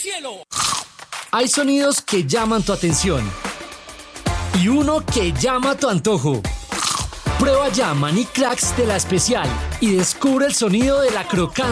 cielo. Hay sonidos que llaman tu atención y uno que llama tu antojo. Prueba ya Maní Cracks de La Especial y descubre el sonido de la crocancia